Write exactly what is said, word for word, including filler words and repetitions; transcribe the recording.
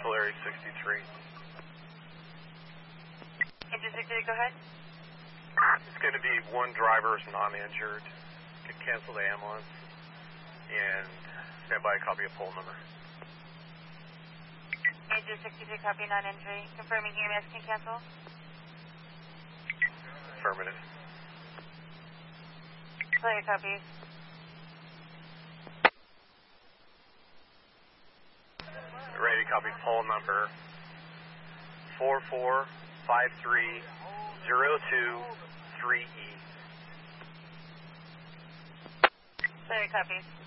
Tulare sixty-three. Engine sixty-three, go ahead. It's going to be one driver is non-injured. Can cancel the ambulance and stand by a copy of poll number. Engine sixty-three, copy non-injury. Confirming E M S can cancel. Affirmative. Clear copies. Ready to copy poll number four four five three zero two three E. Clear copies.